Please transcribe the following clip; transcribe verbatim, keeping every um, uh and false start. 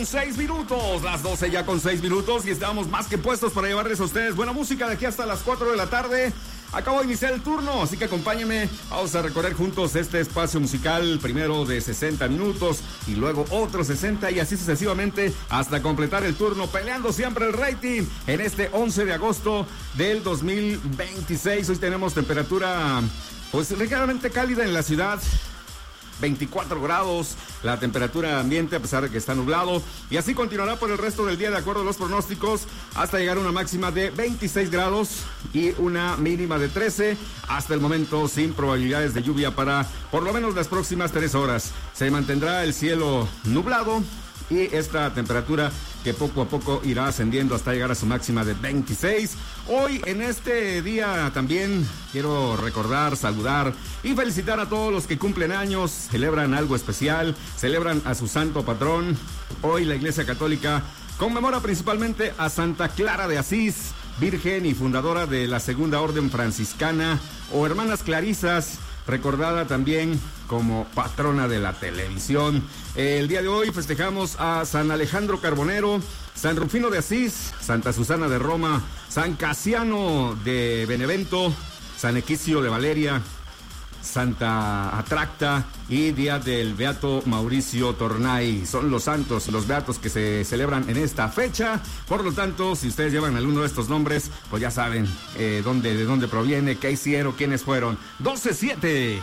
Seis minutos, las doce ya con seis minutos y estamos más que puestos para llevarles a ustedes buena música de aquí hasta las cuatro de la tarde. Acabo de iniciar el turno, así que acompáñenme. Vamos a recorrer juntos este espacio musical, primero de sesenta minutos y luego otros sesenta y así sucesivamente hasta completar el turno, peleando siempre el rating en este once de agosto del dos mil veintiséis. Hoy tenemos temperatura pues ligeramente cálida en la ciudad. veinticuatro grados, la temperatura ambiente a pesar de que está nublado, y así continuará por el resto del día de acuerdo a los pronósticos hasta llegar a una máxima de veintiséis grados y una mínima de trece, hasta el momento sin probabilidades de lluvia para por lo menos las próximas tres horas. Se mantendrá el cielo nublado y esta temperatura que poco a poco irá ascendiendo hasta llegar a su máxima de veintiséis. Hoy en este día también quiero recordar, saludar y felicitar a todos los que cumplen años, celebran algo especial, celebran a su santo patrón. Hoy la Iglesia Católica conmemora principalmente a Santa Clara de Asís, virgen y fundadora de la Segunda Orden Franciscana, o Hermanas Clarisas, recordada también como patrona de la televisión. El día de hoy festejamos a San Alejandro Carbonero, San Rufino de Asís, Santa Susana de Roma, San Casiano de Benevento, San Equicio de Valeria, Santa Atracta y día del Beato Mauricio Tornay. Son los santos, los beatos que se celebran en esta fecha. Por lo tanto, si ustedes llevan alguno de estos nombres, pues ya saben eh, dónde, de dónde proviene, qué hicieron, quiénes fueron. doce siete.